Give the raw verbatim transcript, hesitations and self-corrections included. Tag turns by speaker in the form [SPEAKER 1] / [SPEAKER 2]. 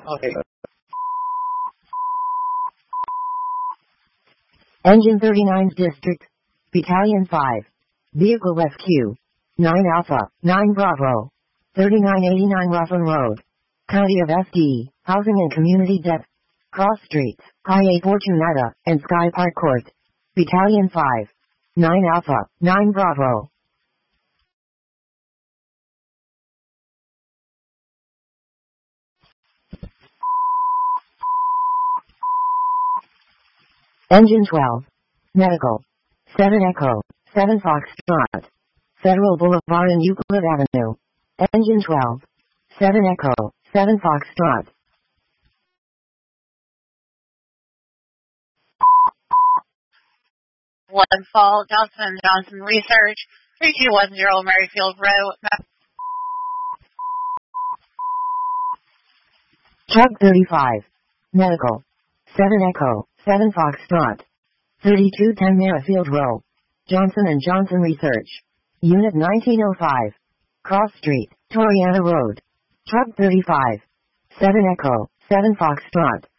[SPEAKER 1] Okay.
[SPEAKER 2] Engine thirty-nine District, Battalion five. Vehicle S Q. nine Alpha, nine Bravo. thirty-nine eighty-nine Ruffin Road. County of S D, Housing and Community Debt. Cross Streets, Calle Fortunata, and Sky Park Court. Battalion five. nine Alpha, nine Bravo. Engine twelve. Medical. seven Echo, seven Foxtrot. Federal Boulevard and Euclid Avenue. Engine twelve. seven Echo, seven Foxtrot.
[SPEAKER 3] One Fall, Johnson Johnson Research, three two one zero Merrifield Road.
[SPEAKER 2] Truck thirty-five. Medical. seven Echo, seven Foxtrot. thirty-two ten Merrifield Row. Johnson and Johnson Research. Unit nineteen oh five. Cross Street, Toriana Road. Truck thirty-five. seven Echo, seven Foxtrot.